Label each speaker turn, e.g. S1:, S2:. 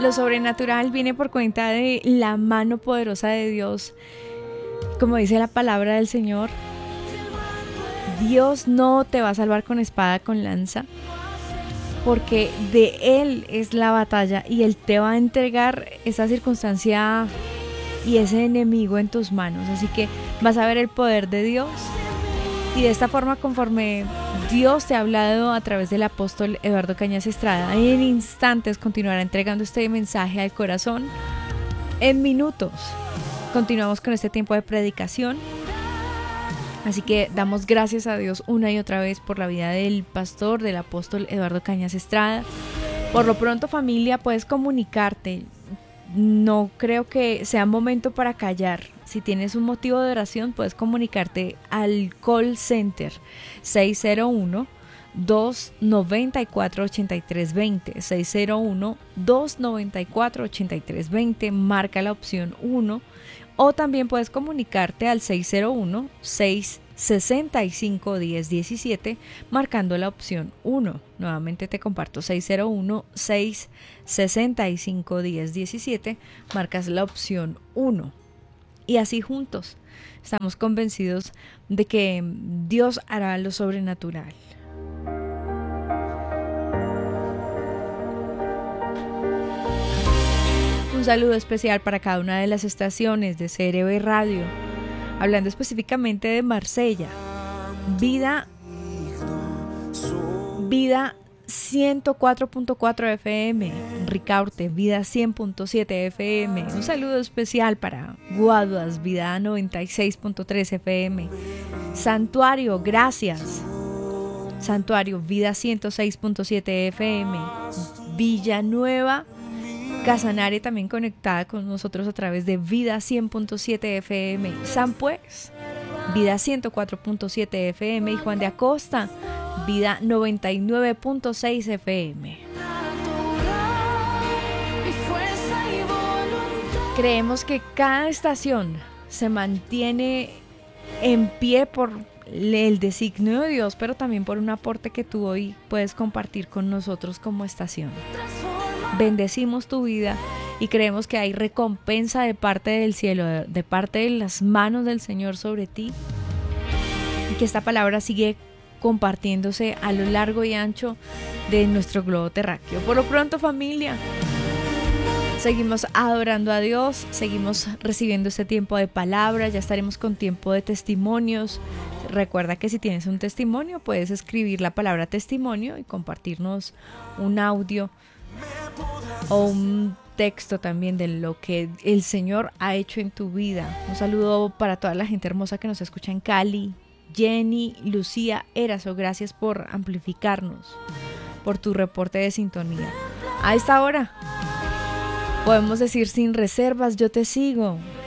S1: Lo sobrenatural viene por cuenta de la mano poderosa de Dios. Como dice la palabra del Señor, Dios no te va a salvar con espada, con lanza, porque de Él es la batalla y Él te va a entregar esa circunstancia y ese enemigo en tus manos. Así que vas a ver el poder de Dios, y de esta forma, conforme Dios te ha hablado a través del apóstol Eduardo Cañas Estrada, en instantes continuará entregando este mensaje al corazón. En minutos continuamos con este tiempo de predicación. Así que damos gracias a Dios una y otra vez por la vida del pastor, del apóstol Eduardo Cañas Estrada. Por lo pronto, familia, puedes comunicarte. No creo que sea momento para callar. Si tienes un motivo de oración, puedes comunicarte al call center 601-294-8320. 601-294-8320. Marca la opción 1. O también puedes comunicarte al 601-665-1017 marcando la opción 1. Nuevamente te comparto 601-665-1017, marcas la opción 1. Y así juntos estamos convencidos de que Dios hará lo sobrenatural. Un saludo especial para cada una de las estaciones de CRB Radio, hablando específicamente de Marsella, Vida 104.4 FM, Ricaurte, Vida 100.7 FM. Un saludo especial para Guaduas, Vida 96.3 FM, Santuario, gracias, Santuario, Vida 106.7 FM, Villanueva, Casanare también conectada con nosotros a través de Vida 100.7 FM, San Pues, Vida 104.7 FM y Juan de Acosta, Vida 99.6 FM. Creemos que cada estación se mantiene en pie por el designio de Dios, pero también por un aporte que tú hoy puedes compartir con nosotros como estación. Bendecimos tu vida y creemos que hay recompensa de parte del cielo, de parte de las manos del Señor sobre ti, y que esta palabra sigue compartiéndose a lo largo y ancho de nuestro globo terráqueo. Por lo pronto, familia, seguimos adorando a Dios, seguimos recibiendo este tiempo de palabra, ya estaremos con tiempo de testimonios. Recuerda que si tienes un testimonio, puedes escribir la palabra testimonio y compartirnos un audio o un texto también de lo que el Señor ha hecho en tu vida. Un saludo para toda la gente hermosa que nos escucha en Cali, Jenny, Lucía, Eraso, gracias por amplificarnos, por tu reporte de sintonía. A esta hora podemos decir sin reservas, yo te sigo.